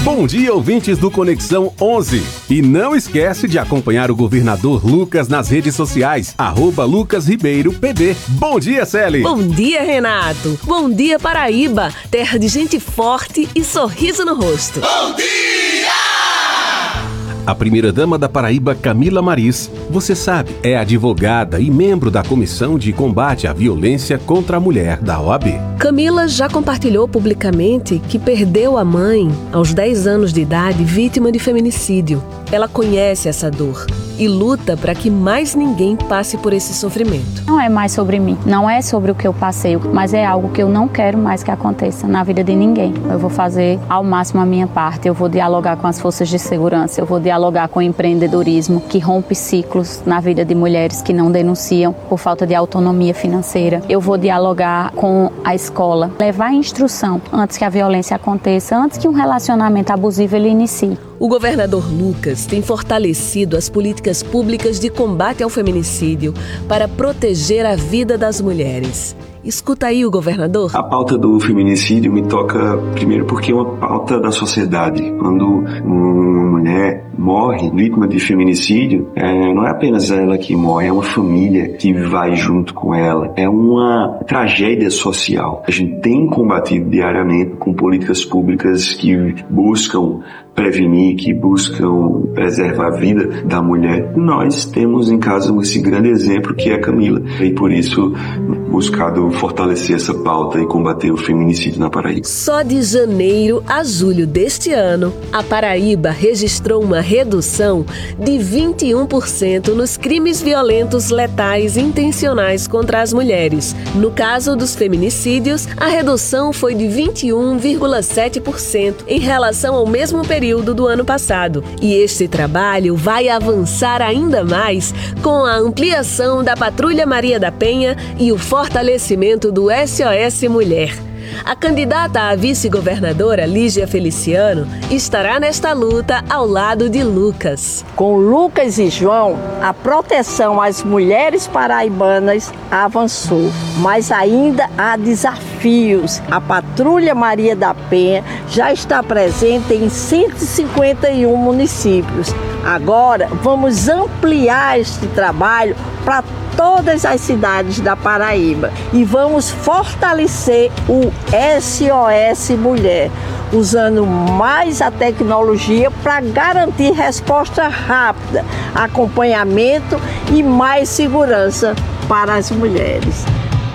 Bom dia, ouvintes do Conexão 11. E não esquece de acompanhar o governador Lucas nas redes sociais, @LucasRibeiroPB. Bom dia, Celi. Bom dia, Renato. Bom dia, Paraíba, terra de gente forte e sorriso no rosto. Bom dia! A primeira-dama da Paraíba, Camila Maris, você sabe, é advogada e membro da Comissão de Combate à Violência contra a Mulher da OAB. Camila já compartilhou publicamente que perdeu a mãe aos 10 anos de idade, vítima de feminicídio. Ela conhece essa dor e luta para que mais ninguém passe por esse sofrimento. Não é mais sobre mim, não é sobre o que eu passei, mas é algo que eu não quero mais que aconteça na vida de ninguém. Eu vou fazer ao máximo a minha parte, eu vou dialogar com as forças de segurança, eu vou dialogar com o empreendedorismo que rompe ciclos na vida de mulheres que não denunciam por falta de autonomia financeira. Eu vou dialogar com a escola, levar a instrução antes que a violência aconteça, antes que um relacionamento abusivo ele inicie. O governador Lucas tem fortalecido as políticas públicas de combate ao feminicídio para proteger a vida das mulheres. Escuta aí o governador. A pauta do feminicídio me toca primeiro porque é uma pauta da sociedade. Quando uma mulher morre vítima de feminicídio, não é apenas ela que morre, é uma família que vai junto com ela. É uma tragédia social. A gente tem combatido diariamente com políticas públicas que buscam prevenir, que buscam preservar a vida da mulher. Nós temos em casa esse grande exemplo que é a Camila. E por isso, buscado fortalecer essa pauta e combater o feminicídio na Paraíba. Só de janeiro a julho deste ano, a Paraíba registrou uma redução de 21% nos crimes violentos letais intencionais contra as mulheres. No caso dos feminicídios, a redução foi de 21,7% em relação ao mesmo período do ano passado. E este trabalho vai avançar ainda mais com a ampliação da Patrulha Maria da Penha e o fortalecimento do SOS Mulher. A candidata a vice-governadora, Lígia Feliciano, estará nesta luta ao lado de Lucas. Com Lucas e João, a proteção às mulheres paraibanas avançou, mas ainda há desafios. A Patrulha Maria da Penha já está presente em 151 municípios. Agora, vamos ampliar este trabalho para todas as cidades da Paraíba e vamos fortalecer o SOS Mulher, usando mais a tecnologia para garantir resposta rápida, acompanhamento e mais segurança para as mulheres.